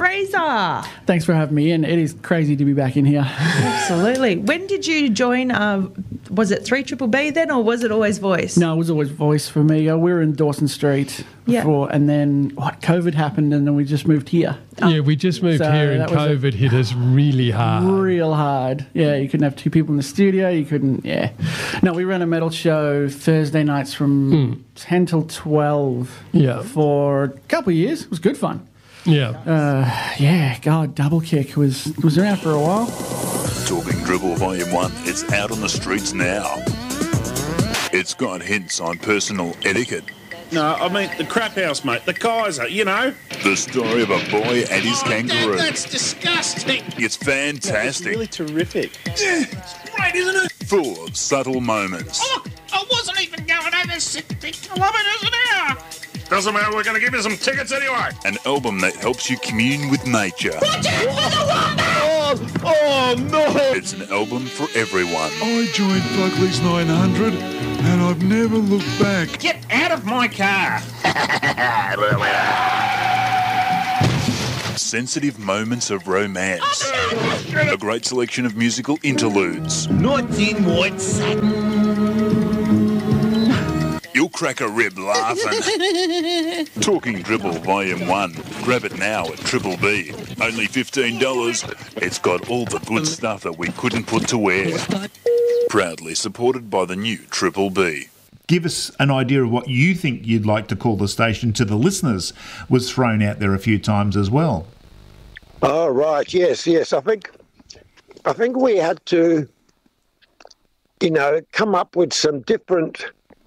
Fraser. Thanks for having me in. It is crazy to be back in here. Absolutely. When did you join? Was it 3BBB then, or was it always voice? No, it was always voice for me. We were in Dawson Street before, and then COVID happened, and then we just moved here. Yeah, we just moved here, and COVID hit us really hard. Real hard. Yeah, you couldn't have two people in the studio. You couldn't, No, we ran a metal show Thursday nights from 10 till 12 for a couple of years. It was good fun. Yeah. God, Double Kick was around for a while. Talking Dribble Volume 1, it's out on the streets now. It's got hints on personal etiquette. No, I mean the crap house, mate. The Kaiser, you know. The story of a boy and his kangaroo. That's disgusting. It's fantastic. It's really terrific. Yeah, it's great, isn't it? Full of subtle moments. Oh, look, I wasn't even going over 60 kilometres an hour. Doesn't matter, we're going to give you some tickets anyway. An album that helps you commune with nature. Watch out for the wombat! Oh, no! It's an album for everyone. I joined Buckley's 900 and I've never looked back. Get out of my car! Sensitive moments of romance. A great selection of musical interludes. Not in white satin. You'll crack a rib laughing. Talking Dribble Volume 1. Grab it now at Triple B. Only $15. It's got all the good stuff that we couldn't put to wear. Proudly supported by the new Triple B. Give us an idea of what you think you'd like to call the station to the listeners was thrown out there a few times as well. Oh, right. Yes. I think we had to, come up with some different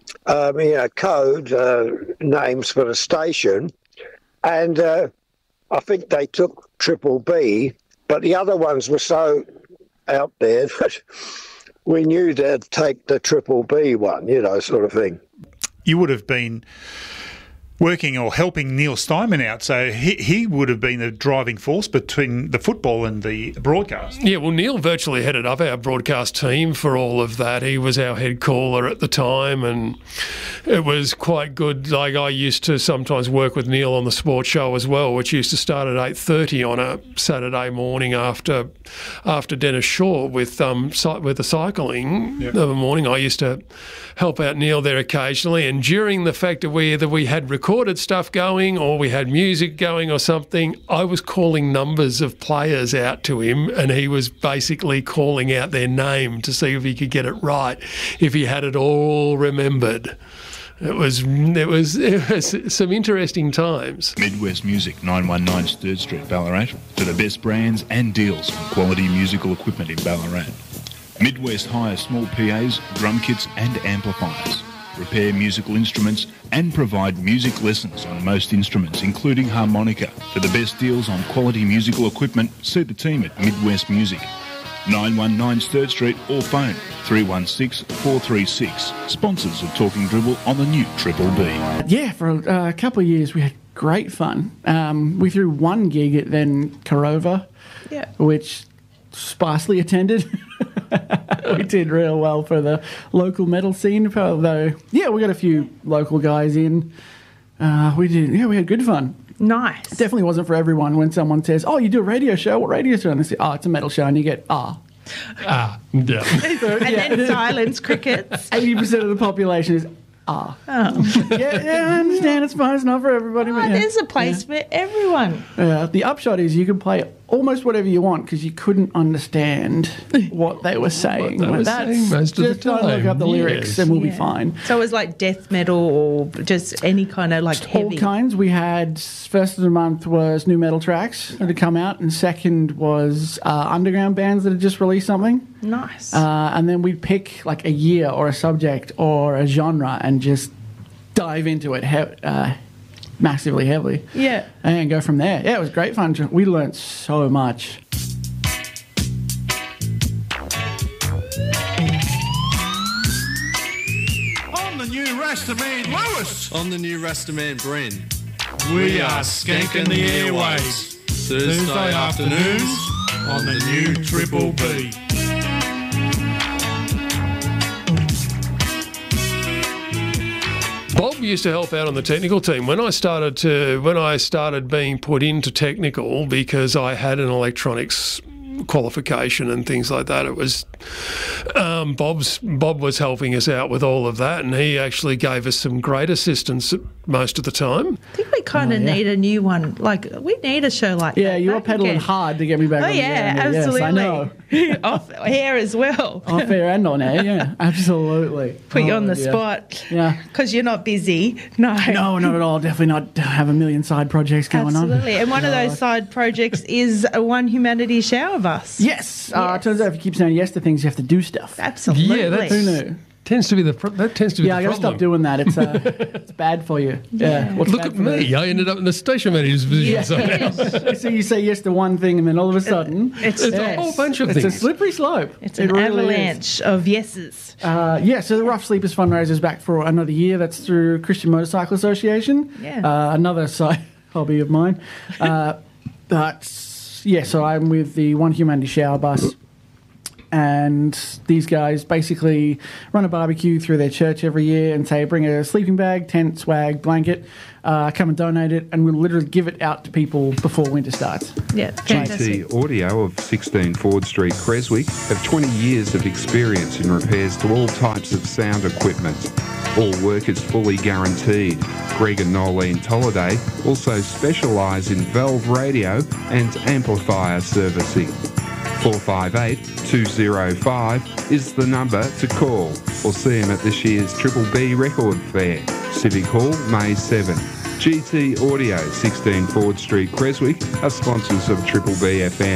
code names for the station, and I think they took Triple B, but the other ones were so out there that we knew they'd take the Triple B one, sort of thing. You would have been working or helping Neil Steinman out, so he would have been the driving force between the football and the broadcast. Yeah, well, Neil virtually headed up our broadcast team for all of that. He was our head caller at the time, and it was quite good. Like, I used to sometimes work with Neil on the sports show as well, which used to start at 8:30 on a Saturday morning after Dennis Shaw with the cycling. Yep. Of the morning, I used to help out Neil there occasionally, and during the fact that we had recorded stuff going or we had music going or something, I was calling numbers of players out to him, and he was basically calling out their name to see if he could get it right, if he had it all remembered. It was some interesting times. Midwest Music, 919 Sturd Street, Ballarat, for the best brands and deals on quality musical equipment in Ballarat. Midwest hires small PAs, drum kits and amplifiers, repair musical instruments and provide music lessons on most instruments, including harmonica. For the best deals on quality musical equipment, see the team at Midwest Music, 919 Sturd Street, or phone 316 436. Sponsors of Talking Dribble on the new Triple B. Yeah, for a couple of years we had great fun. We threw one gig at then Karova, which sparsely attended. We did real well for the local metal scene, though. Yeah, we got a few local guys in. We had good fun. Nice. It definitely wasn't for everyone. When someone says, "Oh, you do a radio show? What radio show?" and they say, "Oh, it's a metal show," and you get, yeah. And then silence, crickets. 80% of the population is, Oh. Yeah, I understand. It's fine. It's not for everybody. But there's a place for everyone. The upshot is you can play almost whatever you want because you couldn't understand what they were saying. Most of the time. Look up the lyrics and we'll be fine. So it was like death metal or just any kind of heavy? All kinds. We had, first of the month was new metal tracks that had come out, and second was underground bands that had just released something. Nice. And then we'd pick like a year or a subject or a genre and just dive into it massively heavily. Yeah. And go from there. Yeah, it was great fun. We learnt so much. On the new Rastaman Lewis. On the new Rastaman Bren. We are skanking the airways. Thursday afternoons on the new Triple B. Bob used to help out on the technical team. When I started being put into technical because I had an electronics qualification and things like that, it was Bob was helping us out with all of that, and he actually gave us some great assistance most of the time. I think we kind of need a new one. Like, we need a show like that. Yeah, you were pedaling hard to get me back on the air. Absolutely. Yes, I know. Off air as well. Off air and on air, yeah, absolutely. Put you on the spot. Yeah. Because you're not busy. No. No, not at all. Definitely not have a million side projects going on. Absolutely. And one of those side projects is a One Humanity Shower Bus. Yes. Turns out if you keep saying yes to things, you have to do stuff. Absolutely. Yeah, Who knew? Tends to be the problem. I got to stop doing that. It's it's bad for you. Yeah. Look at me. I ended up in the station manager's position somehow. So you say yes to one thing, and then all of a sudden, it's a whole bunch of things. It's a slippery slope. It's an avalanche of yeses. So the Rough Sleepers fundraiser is back for another year. That's through Christian Motorcycle Association. Yeah. Another side hobby of mine. So I'm with the One Humanity Shower Bus. And these guys basically run a barbecue through their church every year and say, bring a sleeping bag, tent, swag, blanket, come and donate it, and we'll literally give it out to people before winter starts. Yeah, fantastic. GT Audio of 16 Ford Street, Creswick, have 20 years of experience in repairs to all types of sound equipment. All work is fully guaranteed. Greg and Nolene Tolliday also specialise in valve radio and amplifier servicing. 458-205 is the number to call, or see him at this year's Triple B Record Fair, Civic Hall, May 7. GT Audio, 16 Ford Street, Creswick, are sponsors of Triple B FM.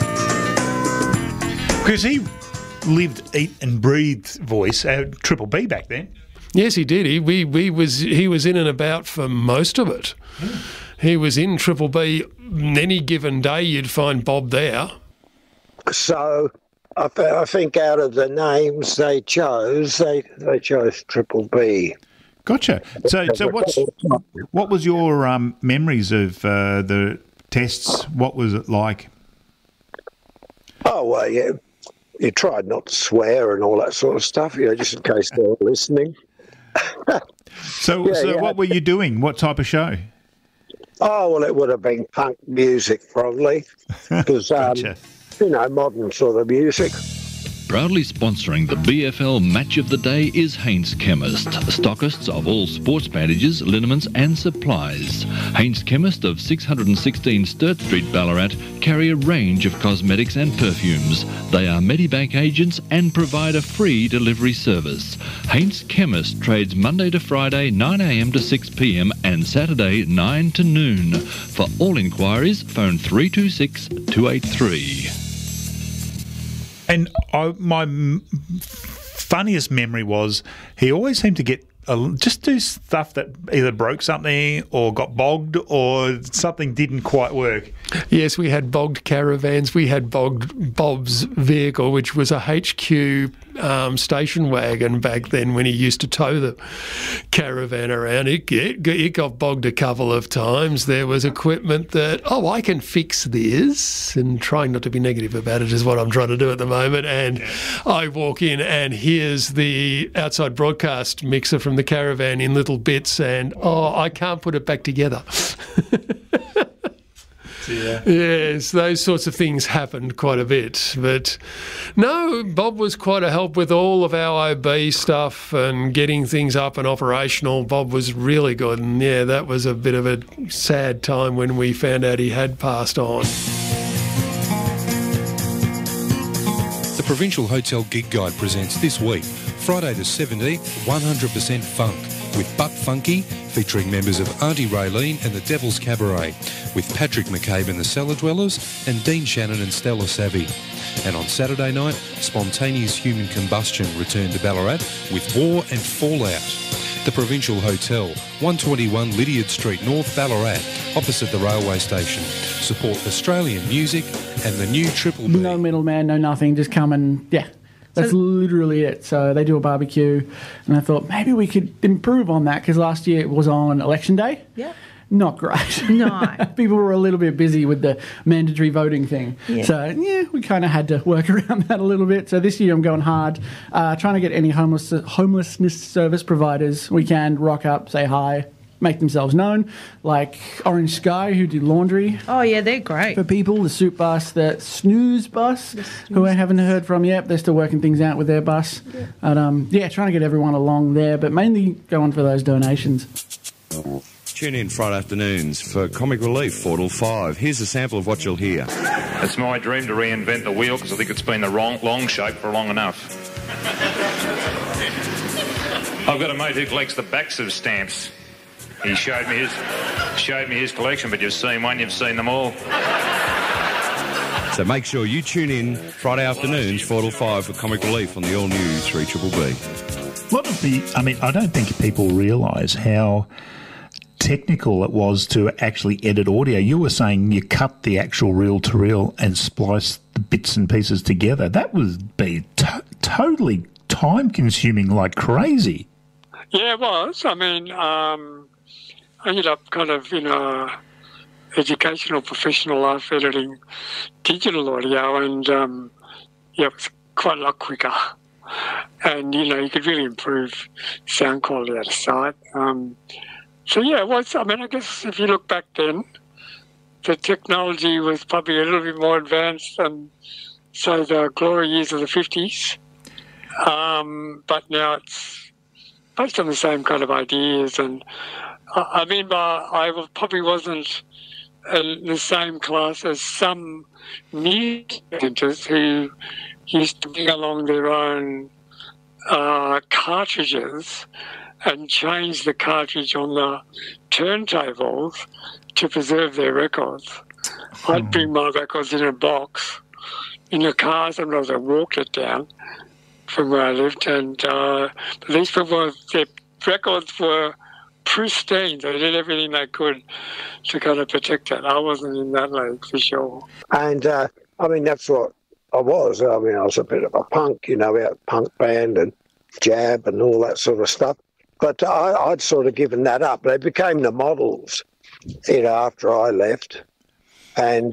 Because he lived, eat and breathed voice at Triple B back then. Yes, he did. He was in and about for most of it. He was in Triple B. Any given day, you'd find Bob there. So I think out of the names they chose, they chose Triple B. Gotcha. So what was your memories of the tests? What was it like? Oh, well, yeah. You tried not to swear and all that sort of stuff, just in case they were listening. So what were you doing? What type of show? Oh, well, it would have been punk music, probably. Because, gotcha. Modern sort of music. Proudly sponsoring the BFL Match of the Day is Haynes Chemist, stockists of all sports bandages, liniments and supplies. Haynes Chemist of 616 Sturt Street, Ballarat, carry a range of cosmetics and perfumes. They are Medibank agents and provide a free delivery service. Haynes Chemist trades Monday to Friday 9 a.m. to 6 p.m. and Saturday 9 to noon. For all inquiries, phone 326 283. And my funniest memory was he always seemed to get just do stuff that either broke something or got bogged or something didn't quite work. Yes, we had bogged caravans. We had bogged Bob's vehicle, which was a HQ station wagon back then when he used to tow the caravan around. It got bogged a couple of times. There was equipment that, I can fix this, and trying not to be negative about it is what I'm trying to do at the moment. And I walk in and here's the outside broadcast mixer from the caravan in little bits, and I can't put it back together. Yeah. Yes, those sorts of things happened quite a bit. But no, Bob was quite a help with all of our OB stuff and getting things up and operational. Bob was really good, and that was a bit of a sad time when we found out he had passed on. The Provincial Hotel Gig Guide presents this week, Friday the 17th, 100% Funk, with Buck Funky, featuring members of Auntie Raylene and the Devil's Cabaret, with Patrick McCabe and the Cellar Dwellers, and Dean Shannon and Stella Savvy. And on Saturday night, Spontaneous Human Combustion returned to Ballarat with War and Fallout. The Provincial Hotel, 121 Lydiard Street, North Ballarat, opposite the railway station. Support Australian music and the new Triple B. No middleman, no nothing, just come and, that's literally it. So they do a barbecue, and I thought maybe we could improve on that because last year it was on election day. Yeah. not great. No. People were a little bit busy with the mandatory voting thing. Yeah. So, yeah, we kind of had to work around that a little bit. So this year I'm going hard, trying to get any homelessness service providers we can rock up, say hi, make themselves known, like Orange Sky, who do laundry. Oh, yeah, they're great. For people, the Soup Bus, the Snooze Bus, who I haven't heard from yet. They're still working things out with their bus. Yeah. But, trying to get everyone along there, but mainly going for those donations. Tune in Friday afternoons for Comic Relief, 4 till 5. Here's a sample of what you'll hear. It's my dream to reinvent the wheel because I think it's been the long shape for long enough. I've got a mate who collects the backs of stamps. He showed me his collection, but you've seen one, you've seen them all. So make sure you tune in Friday afternoons, 4 till 5 for Comic Relief on the all-new 3BBB. I don't think people realise how technical it was to actually edit audio. You were saying you cut the actual reel-to-reel and splice the bits and pieces together. That would be totally time-consuming like crazy. Yeah, it was. I ended up kind of in educational professional life editing digital audio, and it was quite a lot quicker. And, you could really improve sound quality at a site. It was. I guess if you look back then, the technology was probably a little bit more advanced than, say, the glory years of the 50s. But now it's based on the same kind of ideas. And I probably wasn't in the same class as some new editors who used to bring along their own cartridges and change the cartridge on the turntables to preserve their records. I'd bring my records in a box in the car. Sometimes I walked it down from where I lived, and these people, their records were pristine. They did everything they could to kind of protect it. I wasn't in that league for sure. And that's what I was. I was a bit of a punk, we had a punk band and jab and all that sort of stuff. But I'd sort of given that up. They became the models, after I left, and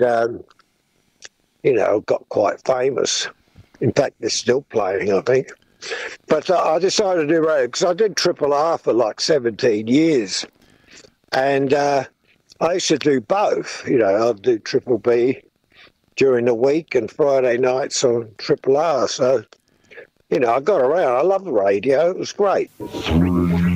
got quite famous. In fact, they're still playing, I think. But I decided to do radio because I did Triple R for like 17 years. And I used to do both. I'd do Triple B during the week and Friday nights on Triple R. So, I got around. I love the radio. It was great.